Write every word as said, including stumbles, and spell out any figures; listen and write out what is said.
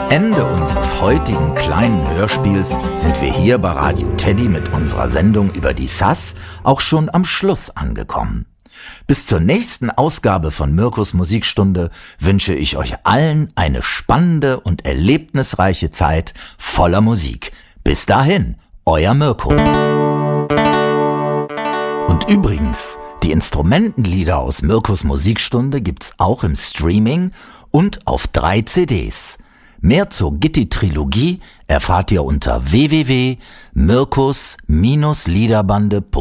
Ende unseres heutigen kleinen Hörspiels sind wir hier bei Radio Teddy mit unserer Sendung über die Sass auch schon am Schluss angekommen. Bis zur nächsten Ausgabe von Mirkus Musikstunde wünsche ich euch allen eine spannende und erlebnisreiche Zeit voller Musik. Bis dahin, euer Mirko. Und übrigens, die Instrumentenlieder aus Mirkus Musikstunde gibt's auch im Streaming und auf drei C Ds. Mehr zur Gitti-Trilogie erfahrt ihr unter w w w punkt mirkus Bindestrich liederbande punkt de.